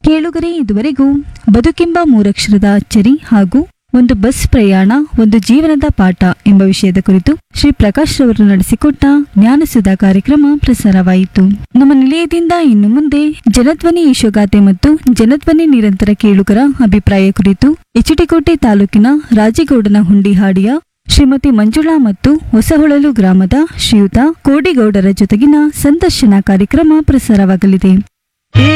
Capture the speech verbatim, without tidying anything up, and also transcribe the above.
ಕೇಳುಗರೆ ಇದುವರೆಗೂ ಬದುಕೆಂಬ ಮೂರಕ್ಷರದ ಅಚ್ಚರಿ ಹಾಗೂ ಒಂದು ಬಸ್ ಪ್ರಯಾಣ ಒಂದು ಜೀವನದ ಪಾಠ ಎಂಬ ವಿಷಯದ ಕುರಿತು ಶ್ರೀ ಪ್ರಕಾಶ್ ರವರು ನಡೆಸಿಕೊಟ್ಟ ಜ್ಞಾನಸುಧಾ ಕಾರ್ಯಕ್ರಮ ಪ್ರಸಾರವಾಯಿತು. ನಮ್ಮ ನಿಲಯದಿಂದ ಇನ್ನು ಮುಂದೆ ಜನಧ್ವನಿ ಯಶೋಗಾಥೆ ಮತ್ತು ಜನಧ್ವನಿ ನಿರಂತರ ಕೇಳುಗರ ಅಭಿಪ್ರಾಯ ಕುರಿತು ಎಚಟಿಕೋಟೆ ತಾಲೂಕಿನ ರಾಜೇಗೌಡನ ಹುಂಡಿಹಾಡಿಯ ಶ್ರೀಮತಿ ಮಂಜುಳಾ ಮತ್ತು ಹೊಸಹೊಳಲು ಗ್ರಾಮದ ಶ್ರೀಯುತ ಕೋಡಿಗೌಡರ ಜೊತೆಗಿನ ಸಂದರ್ಶನ ಕಾರ್ಯಕ್ರಮ ಪ್ರಸಾರವಾಗಲಿದೆ.